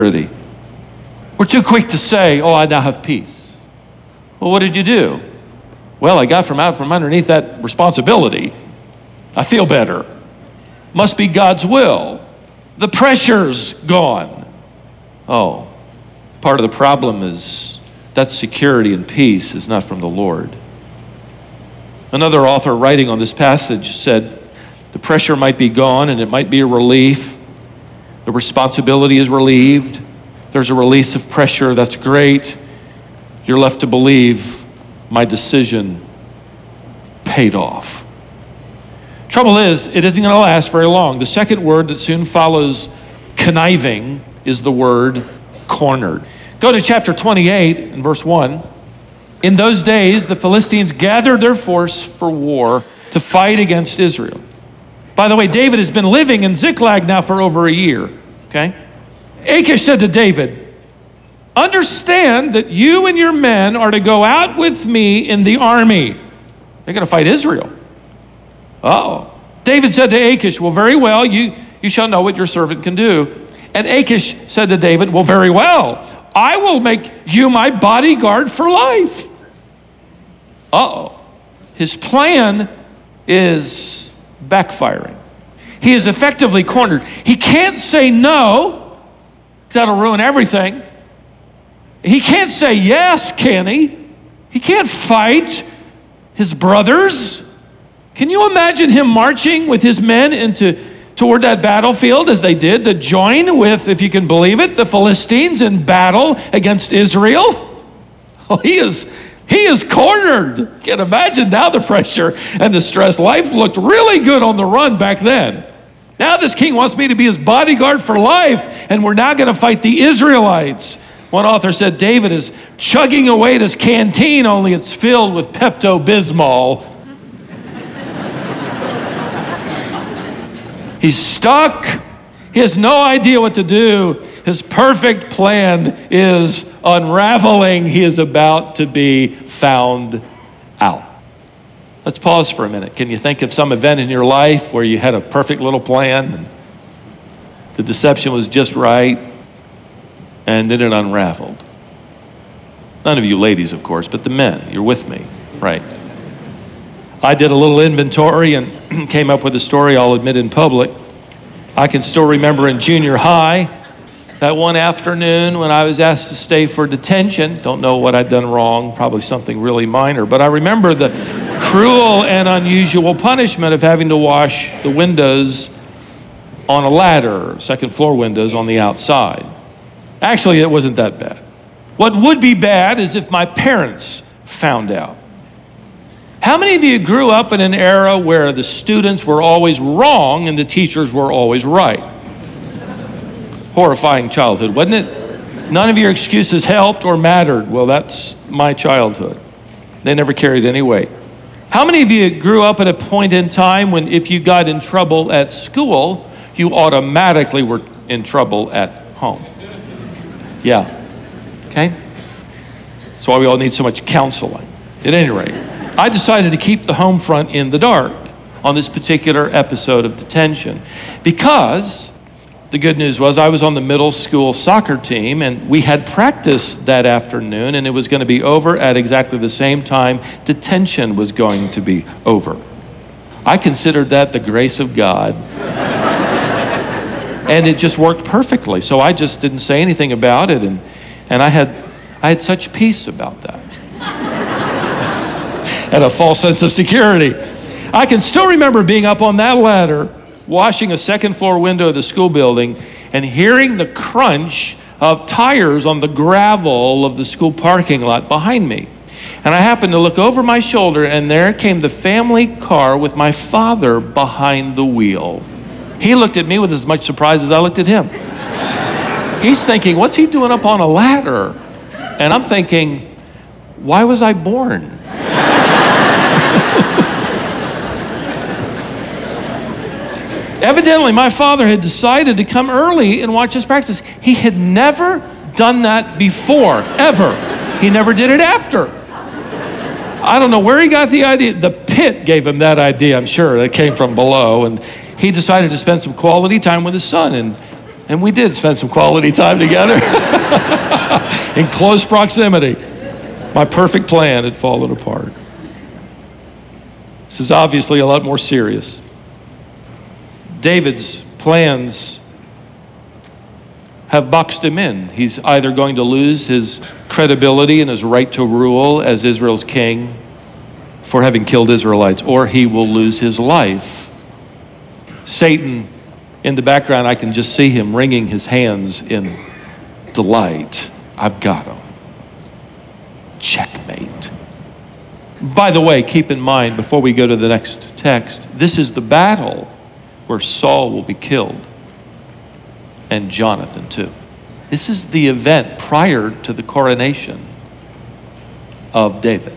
We're too quick to say, oh, I now have peace. Well, what did you do? Well, I got out from underneath that responsibility. I feel better. Must be God's will. The pressure's gone. Oh, part of the problem is that security and peace is not from the Lord. Another author writing on this passage said, the pressure might be gone and it might be a relief. The responsibility is relieved. There's a release of pressure. That's great. You're left to believe my decision paid off. Trouble is, it isn't going to last very long. The second word that soon follows conniving is the word cornered. Go to chapter 28 and verse 1. In those days, the Philistines gathered their force for war to fight against Israel. By the way, David has been living in Ziklag now for over a year, okay? Achish said to David, understand that you and your men are to go out with me in the army. They're going to fight Israel. Uh-oh. David said to Achish, well, very well, you shall know what your servant can do. And Achish said to David, well, very well, I will make you my bodyguard for life. Uh-oh. His plan is backfiring. He is effectively cornered. He can't say no, because that'll ruin everything. He can't say yes, can he? He can't fight his brothers. Can you imagine him marching with his men toward that battlefield as they did to join with, if you can believe it, the Philistines in battle against Israel? Oh, he is cornered. Can't imagine now the pressure and the stress. Life looked really good on the run back then. Now this king wants me to be his bodyguard for life, and we're now going to fight the Israelites. One author said David is chugging away at his canteen, only it's filled with Pepto-Bismol. He's stuck. He has no idea what to do. His perfect plan is unraveling. He is about to be found out. Let's pause for a minute. Can you think of some event in your life where you had a perfect little plan and the deception was just right and then it unraveled? None of you ladies, of course, but the men, you're with me, right? I did a little inventory and came up with a story I'll admit in public. I can still remember in junior high, that one afternoon when I was asked to stay for detention. Don't know what I'd done wrong, probably something really minor, but I remember the cruel and unusual punishment of having to wash the windows on a ladder, second floor windows on the outside. Actually, it wasn't that bad. What would be bad is if my parents found out. How many of you grew up in an era where the students were always wrong and the teachers were always right? Horrifying childhood, wasn't it? None of your excuses helped or mattered. Well, that's my childhood. They never carried any weight. How many of you grew up at a point in time when if you got in trouble at school, you automatically were in trouble at home? Yeah. Okay? That's why we all need so much counseling. At any rate, I decided to keep the home front in the dark on this particular episode of detention because the good news was I was on the middle school soccer team and we had practice that afternoon and it was going to be over at exactly the same time detention was going to be over. I considered that the grace of God and it just worked perfectly. So I just didn't say anything about it and I had such peace about that. And a false sense of security. I can still remember being up on that ladder, washing a second floor window of the school building and hearing the crunch of tires on the gravel of the school parking lot behind me. And I happened to look over my shoulder and there came the family car with my father behind the wheel. He looked at me with as much surprise as I looked at him. He's thinking, what's he doing up on a ladder? And I'm thinking, why was I born? Evidently, my father had decided to come early and watch us practice. He had never done that before, ever. He never did it after. I don't know where he got the idea. The pit gave him that idea, I'm sure. That came from below. And he decided to spend some quality time with his son. And And we did spend some quality time together in close proximity. My perfect plan had fallen apart. This is obviously a lot more serious. David's plans have boxed him in. He's either going to lose his credibility and his right to rule as Israel's king for having killed Israelites, or he will lose his life. Satan, in the background, I can just see him wringing his hands in delight. I've got him. Checkmate. By the way, keep in mind, before we go to the next text, this is the battle where Saul will be killed, and Jonathan too. This is the event prior to the coronation of David.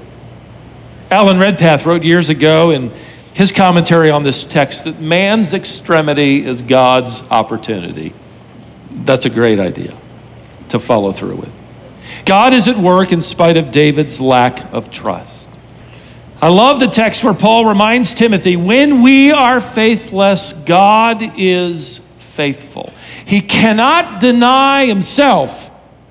Alan Redpath wrote years ago in his commentary on this text that man's extremity is God's opportunity. That's a great idea to follow through with. God is at work in spite of David's lack of trust. I love the text where Paul reminds Timothy, when we are faithless, God is faithful. He cannot deny himself.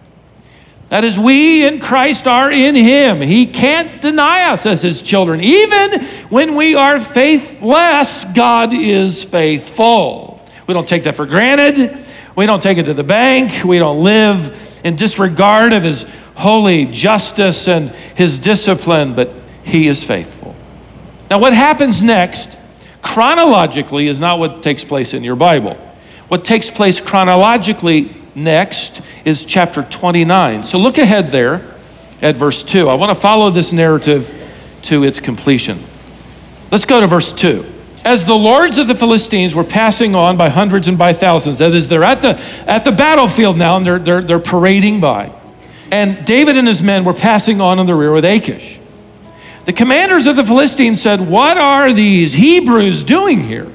That is, we in Christ are in him. He can't deny us as his children. Even when we are faithless, God is faithful. We don't take that for granted. We don't take it to the bank. We don't live in disregard of his holy justice and his discipline, but he is faithful. Now, what happens next, chronologically, is not what takes place in your Bible. What takes place chronologically next is chapter 29. So look ahead there at verse 2. I want to follow this narrative to its completion. Let's go to verse 2. As the lords of the Philistines were passing on by hundreds and by thousands, that is, they're at the battlefield now, and they're parading by. And David and his men were passing on in the rear with Achish. The commanders of the Philistines said, "What are these Hebrews doing here?"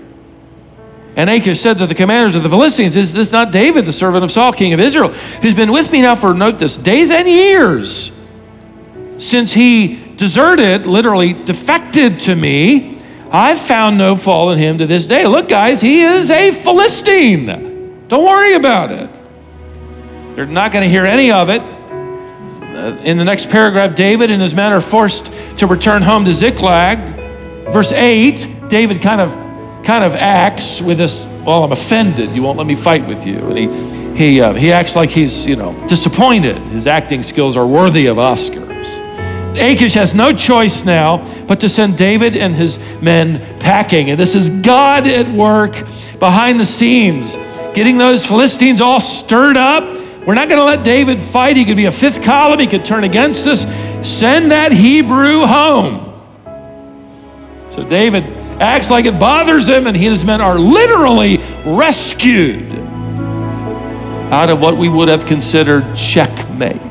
And Achish said to the commanders of the Philistines, "Is this not David, the servant of Saul, king of Israel, who's been with me now for," note this, "days and years, since he deserted," literally defected to me. "I've found no fault in him to this day." Look, guys, he is a Philistine. Don't worry about it. They're not going to hear any of it. In the next paragraph, David and his men are forced to return home to Ziklag. Verse 8, David kind of acts with this, "Well, I'm offended. You won't let me fight with you." And he acts like he's, disappointed. His acting skills are worthy of Oscars. Achish has no choice now but to send David and his men packing. And this is God at work behind the scenes, getting those Philistines all stirred up. We're not going to let David fight. He could be a fifth column. He could turn against us. Send that Hebrew home. So David acts like it bothers him, and he and his men are literally rescued out of what we would have considered checkmate.